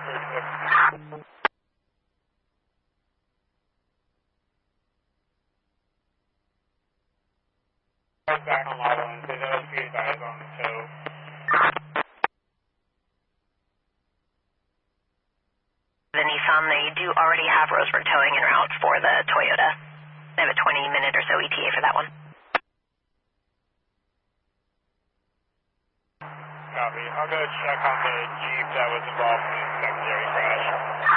Back on lot 1, they know be advised on the tow. The Nissan, they do already have Roseburg towing en route for the Toyota. They have a 20-minute or so ETA for that one. Copy. I'll go check on the Jeep that was involved in the secondary crash.